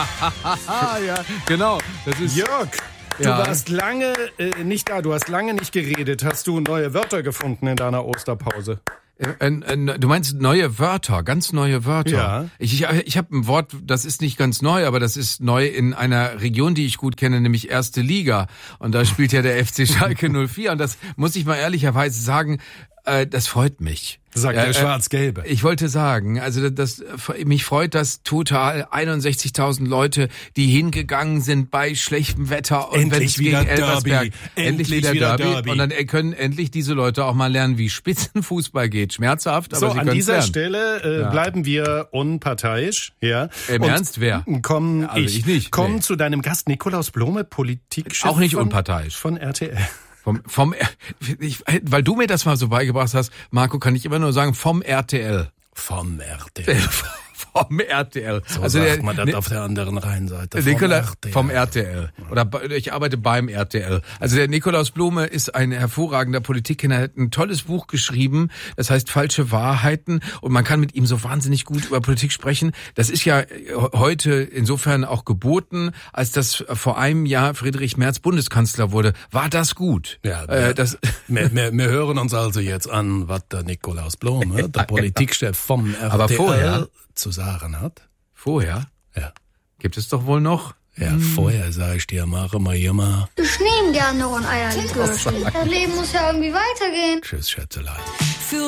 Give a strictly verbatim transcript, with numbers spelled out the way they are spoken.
ja, genau. Das ist Jörg, du Ja. warst lange äh, nicht da, du hast lange nicht geredet. Hast du neue Wörter gefunden in deiner Osterpause? Äh, äh, du meinst neue Wörter, ganz neue Wörter. Ja. Ich, ich, ich habe ein Wort, das ist nicht ganz neu, aber das ist neu in einer Region, die ich gut kenne, nämlich erste Liga. Und da spielt ja der F C Schalke null vier. Und das muss ich mal ehrlicherweise sagen, äh, das freut mich. Sagt der äh, Schwarz-Gelbe. Ich wollte sagen, also das, das mich freut, dass total einundsechzigtausend Leute, die hingegangen sind bei schlechtem Wetter und Endlich wenn es wieder gegen Elversberg, Derby. endlich, Endlich wieder, wieder Derby. Derby. Und dann können endlich diese Leute auch mal lernen, wie Spitzenfußball geht. Schmerzhaft, aber So, sie an können dieser lernen. Stelle äh, Ja. bleiben wir unparteiisch. Ja. Im Und Ernst, wer? Komm, Also ich, ich nicht, Komm nee. zu deinem Gast Nikolaus Blome, Politikchef Auch nicht von, unparteiisch. von R T L. Vom, vom, ich, weil du mir das mal so beigebracht hast, Marco, kann ich immer nur sagen, vom R T L. Vom R T L. Vom R T L. So also sagt der, man das ne, auf der anderen Rheinseite. Vom Nikolaus R T L. vom R T L. Oder bei, ich arbeite beim R T L. Also der Nikolaus Blome ist ein hervorragender Politikkenner, hat ein tolles Buch geschrieben, das heißt Falsche Wahrheiten, und man kann mit ihm so wahnsinnig gut über Politik sprechen. Das ist ja heute insofern auch geboten, als das vor einem Jahr Friedrich Merz Bundeskanzler wurde. War das gut? Ja, äh, das wir, wir, wir hören uns also jetzt an, was der Nikolaus Blome, der Politikchef vom R T L, Aber vorher- zu sagen hat. vorher Ja. gibt es doch wohl noch. Ja, vorher sag ich dir, mache mal hier mal. Ich nehme gerne noch ein Eierlikörchen. Das Leben muss ja irgendwie weitergehen. Tschüss, Schätzelein.